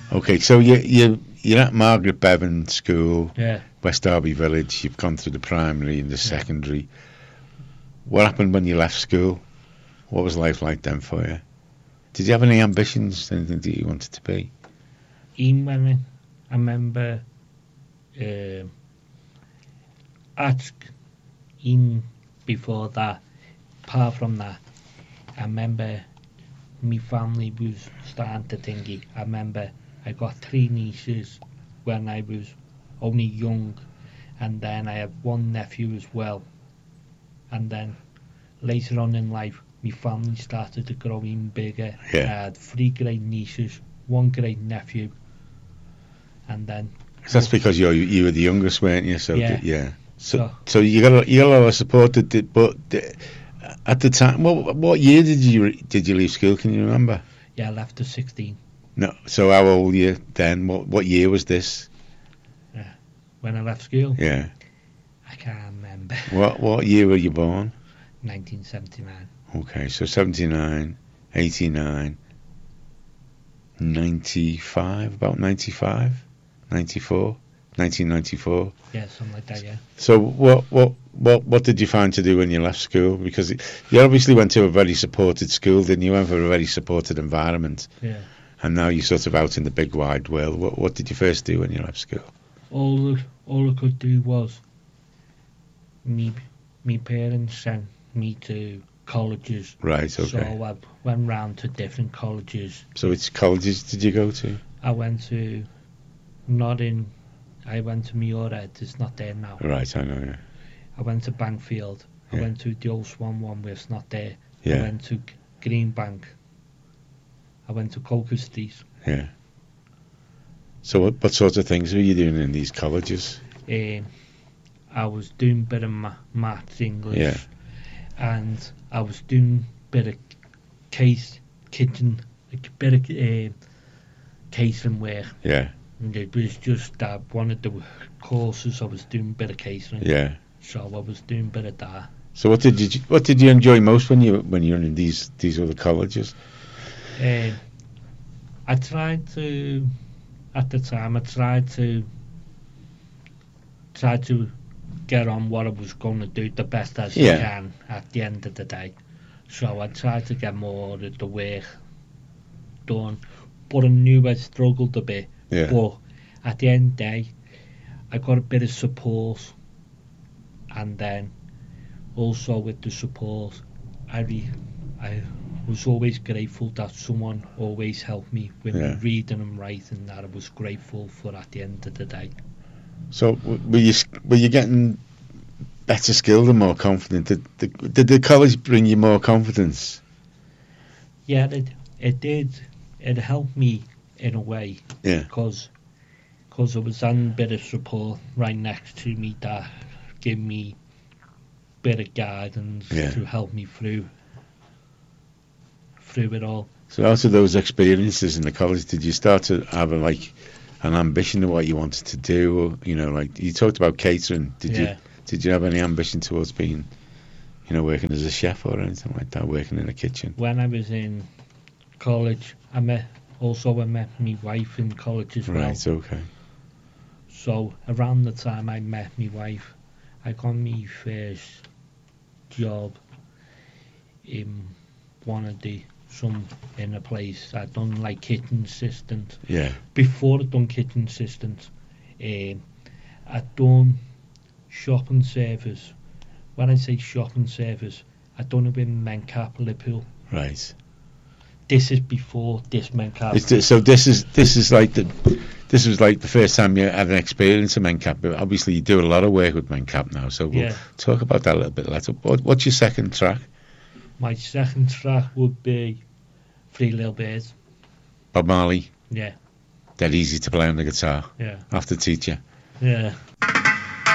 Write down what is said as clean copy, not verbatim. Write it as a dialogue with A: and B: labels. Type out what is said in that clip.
A: Okay, so you're at Margaret Bevan School,
B: Yeah.
A: West Derby Village. You've gone through the primary and the secondary. What happened when you left school? What was life like then for you? Did you have any ambitions, anything that you wanted to be?
B: When I remember before that, apart from that, I remember my family was starting to thingy. I remember I got 3 nieces when I was only young, and then I had 1 nephew as well. And then later on in life, my family started to grow even bigger.
A: Yeah.
B: I had 3 great nieces, 1 great nephew, and then.
A: That's because you were the youngest, weren't you? So
B: Yeah.
A: So you got a lot of support. But at the time, what year did you leave school? Can you remember?
B: Yeah, I left at 16.
A: No. So how old were you then? What year was this?
B: When I left school?
A: Yeah.
B: I can't remember.
A: What year were you born?
B: 1979.
A: Okay, so 79, 89, 95, about 95, 94, 1994.
B: Yeah, something like that, yeah.
A: So what did you find to do when you left school? Because you obviously went to a very supported school, didn't you? Went for a very supported environment.
B: Yeah.
A: And now you're sort of out in the big wide world. What did you first do when you left school?
B: All I could do was me parents sent me to colleges.
A: Right, okay.
B: So I went round to different colleges.
A: So which colleges did you go to?
B: I went to Miura, it's not there now.
A: Right, I know, yeah.
B: I went to Bankfield.
A: Yeah.
B: I went to the Old Swan one where it's not there.
A: Yeah.
B: I went to Greenbank. I went to Coker Street.
A: Yeah. So what sorts of things were you doing in these colleges?
B: I was doing a bit of maths, English.
A: Yeah.
B: And I was doing a bit of kitchen, a bit of catering work.
A: Yeah.
B: And it was just that one of the courses I was doing a bit of catering.
A: Yeah.
B: So I was doing a bit of that.
A: So what did you enjoy most when you were in these other colleges?
B: I tried to, at the time, try to get on what I was going to do the best as I can at the end of the day. So I tried to get more of the work done, but I knew I struggled a bit.
A: Yeah.
B: But at the end of the day, I got a bit of support, and then also with the support, I was always grateful that someone always helped me with reading and writing. That I was grateful for at the end of the day.
A: So were you getting better skilled and more confident? Did the college bring you more confidence?
B: Yeah, it did. It helped me in a way.
A: Yeah.
B: Because I was on a bit of support right next to me that gave me a bit of guidance to help me through it all.
A: So out of those experiences in the college, did you start to have an ambition of what you wanted to do? Or, like you talked about catering. Did you have any ambition towards being, working as a chef or anything like that, working in a kitchen?
B: When I was in college, I met my wife in college as well.
A: Right, okay.
B: So around the time I met my wife, I got my first job in in a place. I'd done like kitchen assistant.
A: Yeah.
B: Before I'd done kitchen assistant, I'd done shop and service. When I say shop and service, I'd done it with Mencap Liverpool.
A: Right.
B: This is before this Mencap.
A: So this was like the first time you had an experience of Mencap. But obviously you do a lot of work with Mencap now. So we'll talk about that a little bit later. What's your second track?
B: My second track would be Three Little Birds.
A: Bob Marley.
B: Yeah.
A: Dead easy to play on the guitar.
B: Yeah.
A: I have to teach you.
B: Yeah.